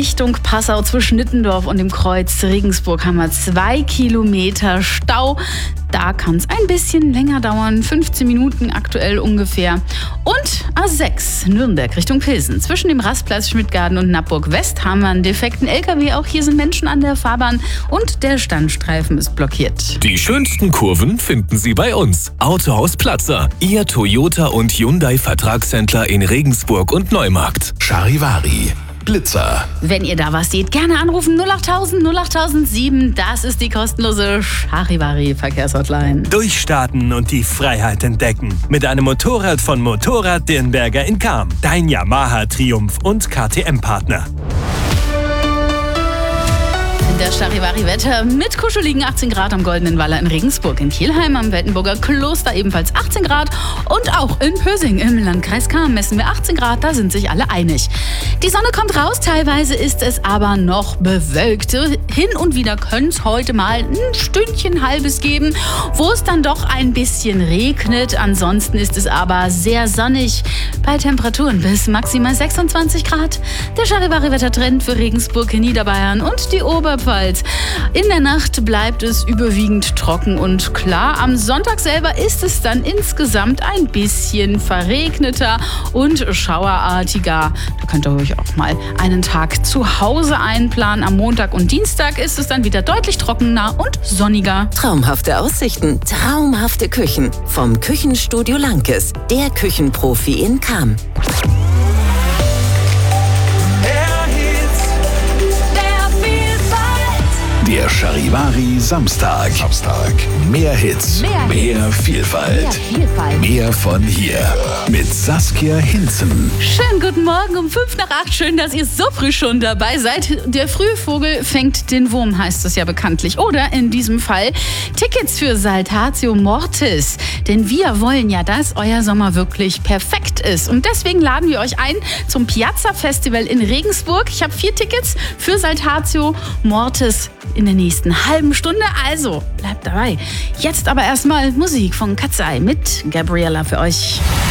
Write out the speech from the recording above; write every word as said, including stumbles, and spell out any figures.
Richtung Passau zwischen Nittendorf und dem Kreuz Regensburg haben wir zwei Kilometer Stau. Da kann es ein bisschen länger dauern, fünfzehn Minuten aktuell ungefähr. Und A sechs Nürnberg Richtung Pilsen. Zwischen dem Rastplatz Schmidtgarten und Nappburg West haben wir einen defekten L K W. Auch hier sind Menschen an der Fahrbahn und der Standstreifen ist blockiert. Die schönsten Kurven finden Sie bei uns. Autohaus Platzer, Ihr Toyota und Hyundai Vertragshändler in Regensburg und Neumarkt. Charivari, Blitzer. Wenn ihr da was seht, gerne anrufen null achttausend null achttausendsieben. Das ist die kostenlose Charivari Verkehrshotline. Durchstarten und die Freiheit entdecken. Mit einem Motorrad von Motorrad Dirnberger in Cham. Dein Yamaha Triumph und K T M-Partner. Das Charivari-Wetter mit kuscheligen achtzehn Grad am Goldenen Waller in Regensburg, in Kelheim am Weltenburger Kloster ebenfalls achtzehn Grad und auch in Pösing im Landkreis Cham messen wir achtzehn Grad, da sind sich alle einig. Die Sonne kommt raus, teilweise ist es aber noch bewölkt. Hin und wieder könnte es heute mal ein Stündchen halbes geben, wo es dann doch ein bisschen regnet. Ansonsten ist es aber sehr sonnig bei Temperaturen bis maximal sechsundzwanzig Grad. Der Charivari-Wettertrend für Regensburg in Niederbayern und die Oberpfalz. In der Nacht bleibt es überwiegend trocken und klar. Am Sonntag selber ist es dann insgesamt ein bisschen verregneter und schauerartiger. Da könnt ihr euch auch mal einen Tag zu Hause einplanen. Am Montag und Dienstag ist es dann wieder deutlich trockener und sonniger. Traumhafte Aussichten, traumhafte Küchen. Vom Küchenstudio Lankes, der Küchenprofi in Cham. Der Charivari Samstag. Samstag. Mehr Hits, mehr, mehr Vielfalt. Mehr Vielfalt. Mehr von hier. Mit Saskia Hinzen. Schönen guten Morgen um fünf nach acht. Schön, dass ihr so früh schon dabei seid. Der frühe Vogel fängt den Wurm, heißt es ja bekanntlich. Oder in diesem Fall Tickets für Saltatio Mortis. Denn wir wollen ja, dass euer Sommer wirklich perfekt ist. Und deswegen laden wir euch ein zum Piazza Festival in Regensburg. Ich habe vier Tickets für Saltatio Mortis in der nächsten halben Stunde. Also bleibt dabei. Jetzt aber erstmal Musik von Katzai mit Gabriella für euch.